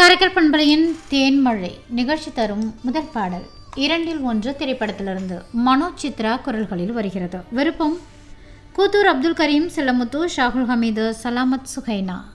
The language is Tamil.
காரைக்கால் பண்பலையின் தேன்மழை நிகழ்ச்சி தரும் முதல் பாடல் 2-1 திரைப்படத்திலிருந்து மனோஜ் சித்ரா குரல்களில் வருகிறது. விருப்பம் கூத்தூர் அப்துல் கரீம், செல்லமுத்து, ஷாகுல் ஹமீது, சலாமத் சுஹைனா.